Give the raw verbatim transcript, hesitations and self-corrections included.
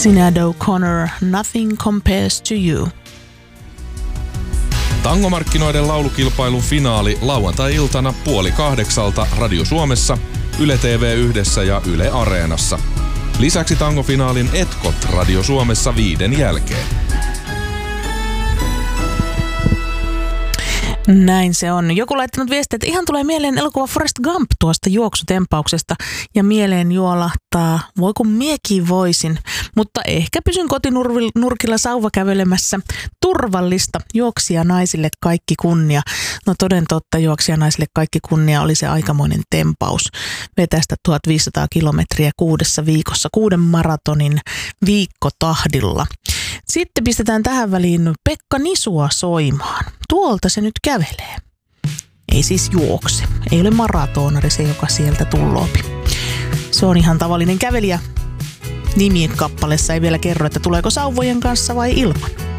Sinead O'Connor, Nothing Compares to You. Tangomarkkinoiden laulukilpailun finaali lauantai-iltana puoli kahdeksalta Radio Suomessa, Yle T V yhdessä ja Yle Areenassa. Lisäksi tangofinaalin etkot Radio Suomessa viiden jälkeen. Näin se on. Joku laittanut viestiä, että ihan tulee mieleen elokuva Forrest Gump tuosta juoksutempauksesta ja mieleen juolahtaa, voi kun miekin voisin, mutta ehkä pysyn kotinurkilla sauva kävelemässä. Turvallista, juoksija naisille kaikki kunnia. No toden totta, juoksija naisille kaikki kunnia oli se aikamoinen tempaus. Vetästä tuhatviisisataa kilometriä kuudessa viikossa, kuuden maratonin viikkotahdilla. Sitten pistetään tähän väliin Pekka Nisua soimaan. Tuolta se nyt kävelee. Ei siis juokse. Ei ole maratonari se, joka sieltä tulloopi. Se on ihan tavallinen kävelijä. Nimien kappaleessa ei vielä kerro, että tuleeko sauvojen kanssa vai ilman.